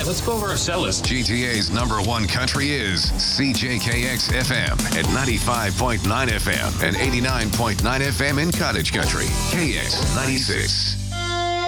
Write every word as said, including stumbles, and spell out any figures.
Let's go over our set list. G T A's number one country is C J K X F M at ninety-five point nine F M and eighty-nine point nine F M in Cottage Country. K X ninety-six.